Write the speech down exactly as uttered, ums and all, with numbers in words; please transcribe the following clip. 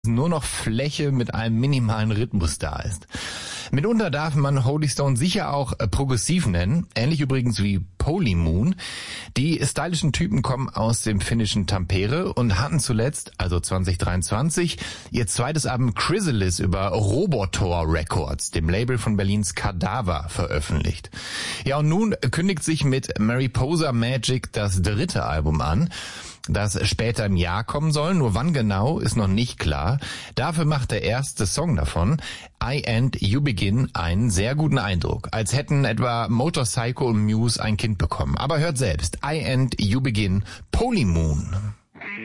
nur noch Fläche mit einem minimalen Rhythmus da ist. Mitunter darf man Holy Stone sicher auch äh, progressiv nennen, ähnlich übrigens wie Polymoon. Die stylischen Typen kommen aus dem finnischen Tampere und hatten zuletzt, also zwanzig dreiundzwanzig, ihr zweites Album Chrysalis über Robotor Records, dem Label von Berlins Kadaver, veröffentlicht. Ja, und nun kündigt sich mit Mariposa Magic das dritte Album an, das später im Jahr kommen soll. Nur wann genau, ist noch nicht klar. Dafür macht der erste Song davon, I and You Begin, einen sehr guten Eindruck. Als hätten etwa Motorcycle und Muse ein Kind bekommen. Aber hört selbst, I and You Begin, Polymoon.